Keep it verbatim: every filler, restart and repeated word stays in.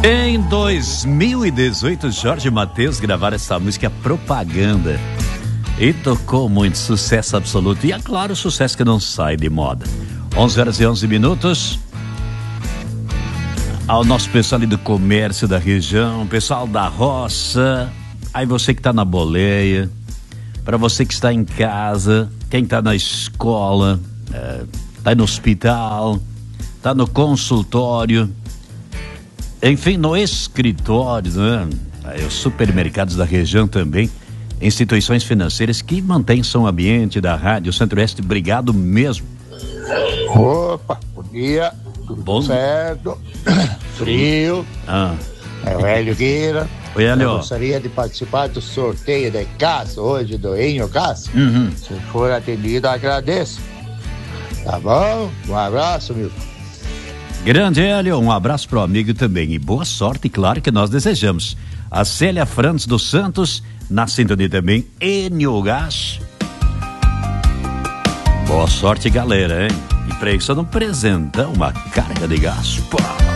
Em dois mil e dezoito, Jorge Mateus gravaram essa música Propaganda e tocou muito, sucesso absoluto. E é claro, sucesso que não sai de moda. onze horas e onze minutos. Ao nosso pessoal ali do comércio da região, pessoal da roça, aí você que está na boleia, para você que está em casa, quem está na escola, está é, no hospital, está no consultório, enfim, no escritório, né? Aí, os supermercados da região também, instituições financeiras que mantêm som ambiente da Rádio Centro-Oeste, obrigado mesmo. Opa, bom dia, tudo bom certo, frio, ah. é o Hélio Gueira. Oi, Hélio. Eu gostaria de participar do sorteio de casa hoje do Enio Casa. Uhum. Se for atendido, agradeço. Tá bom? Um abraço, meu. Grande Hélio, um abraço pro amigo também e boa sorte, claro que nós desejamos. A Célia Franz dos Santos, na sintonia também, Enio Gás. Boa sorte, galera, hein? E pra isso eu não apresenta uma carga de gás. Pá.